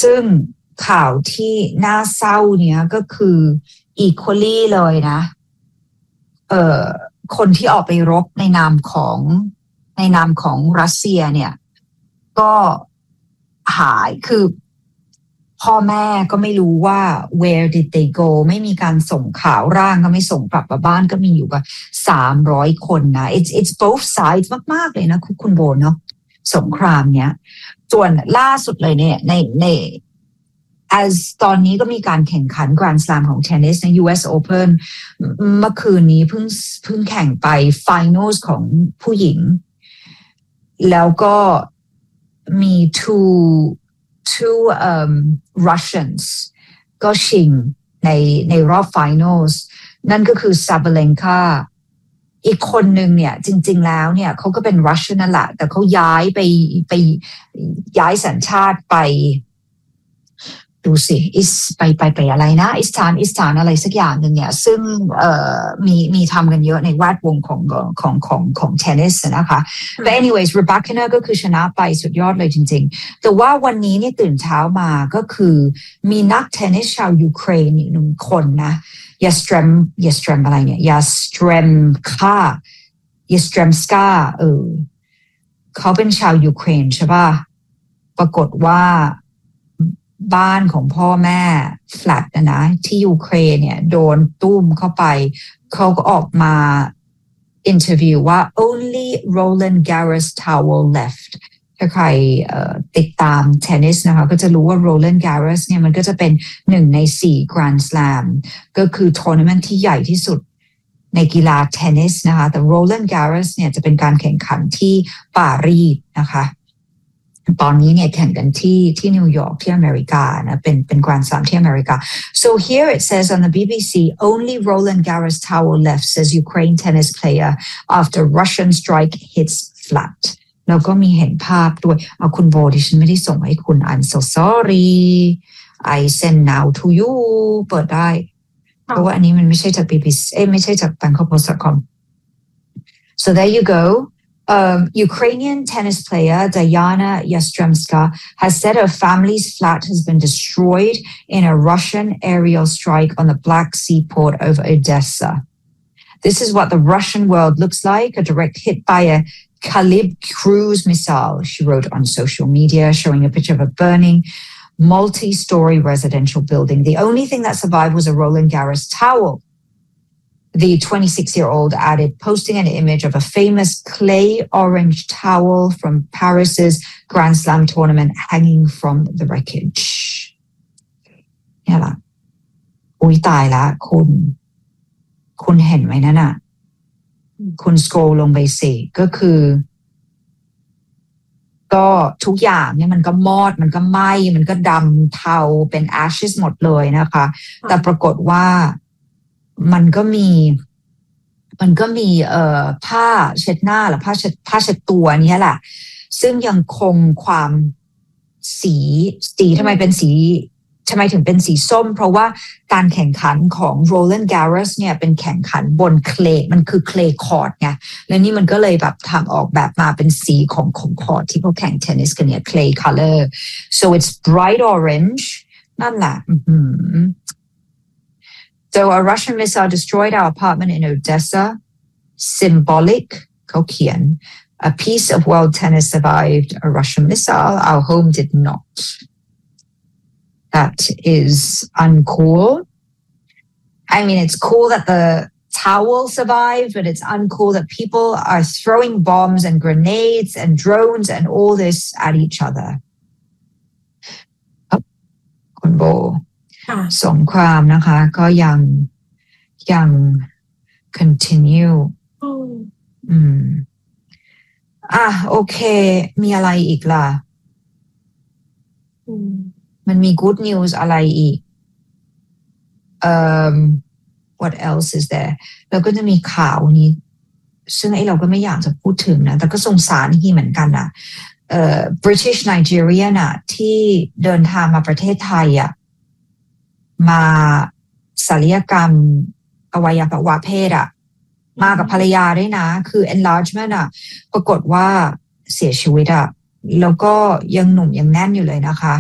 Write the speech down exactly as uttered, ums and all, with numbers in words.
ซึ่งข่าวที่น่าเศร้าเนี้ยก็คือ equally เลยนะเอ่อคนที่ออกไปรบในนามของในนามของรัสเซียเนี่ยก็หายคือพ่อแม่ก็ไม่รู้ว่า where did they go ไม่มีการส่งข่าวร่างก็ไม่ส่งกลับมาบ้านก็มีอยู่กับสามร้อยคนนะ it's it's both sides มากๆเลยนะคุณคุณโบเนาะสงครามเนี้ยส่วนล่าสุดเลยเนี่ยในใน as ตอนนี้ก็มีการแข่งขัน Grand Slam ของเทนนิสใน ยู เอส Open เมื่อคืนนี้เพิ่งเพิ่งแข่งไป Finals ของผู้หญิงแล้วก็มี two two um Russians ก็ชิงในในรอบ Finals นั่นก็คือ Sabalenka อีกคนหนึ่งเนี่ยจริงๆแล้วเนี่ยเขาก็เป็น Russian นั่นแหละแต่เขาย้ายไปไปย้ายสัญชาติไปดูสิอิสไปไปไปอะไรนะอิสถานอิสถานอะไรสักอย่างหนึ่งเนี่ยซึ่งเอ่อมีมีทำกันเยอะในแวดวงของของของของเทนนิสนะคะแต่ anyways Rybakina ก็คือชนะไปสุดยอดเลยจริงๆแต่ว่าวันนี้เนี่ยตื่นเช้ามาก็คือมีนักเทนนิสชาวยูเครนอีกหนึ่งคนนะยาสเตรมยาสเตรมอะไรเนี่ยยาสเตรมคายาสเตรมสกาเออเขาเป็นชาวยูเครนใช่ป่ะปรากฏว่าบ้านของพ่อแม่แฟลตนะนะที่ยูเครนเนี่ยโดนตุ้มเข้าไปเขาก็ออกมาอินเทอร์วิวว่า only Roland Garros towel left ถ้าใครติดตามเทนนิสนะคะก็จะรู้ว่า Roland Garros เนี่ยมันก็จะเป็นหนึ่งในสี่ Grand Slam ก็คือทัวร์นาเมนต์ที่ใหญ่ที่สุดในกีฬาเทนนิสนะคะแต่ Roland Garros เนี่ยจะเป็นการแข่งขันที่ปารีสนะคะตอนนี้เนี่ยแข่งกันที่ที่นิวยอร์กที่อเมริกานะเป็นเป็น Grand Slam ที่อเมริกา so here it says on the บี บี ซี only Roland Garros towel left says Ukraine tennis player after Russian strike hits flat แล้วก็มีเห็นภาพด้วยเอาคุณโบดิฉันไม่ได้ส่งให้คุณ I'm so sorry I send now to you เปิดได้เพราะว่าอันนี้มันไม่ใช่จาก บี บี ซี เอ้ยไม่ใช่จาก bangkok post dot com so there you go Um, Ukrainian tennis player Diana Yastremska has said her family's flat has been destroyed in a Russian aerial strike on the Black Sea port over Odessa. This is what the Russian world looks like, a direct hit by a Kalib cruise missile, she wrote on social media, showing a picture of a burning multi-story residential building. The only thing that survived was a Roland Garros towel.The twenty-six-year-old added, posting an image of a famous clay orange towel from Paris's Grand Slam tournament hanging from the wreckage. เนี่ยล่ะอุ๊ยตายละคุณคุณเห็นไหมนั่นน่ะคุณสโครลลงไปสิก็คือก็ทุกอย่างเนี่ยมันก็มอดมันก็ไหม้มันก็ดำเทาเป็น ashes หมดเลยนะคะแต่ปรากฏว่ามันก็มีมันก็มีเอ่อผ้าเช็ดหน้าหรือผ้าเช็ดผ้าเช็ดตัวนี้แหละซึ่งยังคงความสีสีทำไมเป็นสีทำไมถึงเป็นสีส้มเพราะว่าการแข่งขันของ Roland Garros เนี่ยเป็นแข่งขันบนเคลย์มันคือเคลย์คอร์ตไงและนี่มันก็เลยแบบทำออกแบบมาเป็นสีของของคอร์ตที่เขาแข่งเทนนิสกันเนี่ย clay color so it's bright orange นั่นแหละSo a Russian missile destroyed our apartment in Odessa. Symbolic, เขาเขียน a piece of world tennis survived a Russian missile. Our home did not. That is uncool. I mean, it's cool that the towel survived, but it's uncool that people are throwing bombs and grenades and drones and all this at each other. คุณโบสงครามนะคะก็ยังยัง continue อืมอ่ะโอเคมีอะไรอีกล่ะมันมี good news อะไรอีกเอ่อ what else is there แล้วก็จะมีข่าวนี้ซึ่งไอ้เราก็ไม่อยากจะพูดถึงนะแต่ก็สงสารฮีเหมือนกันอ่ะเอ่อ British Nigerian น่ะที่เดินทางมาประเทศไทยอ่ะมาศัลยกรรมอวัยวะเพศอะมากับภรรยาด้วยนะคือ enlargement อะปรากฏว่าเสียชีวิตอะแล้วก็ยังหนุ่มยังแน่นอยู่เลยนะคะ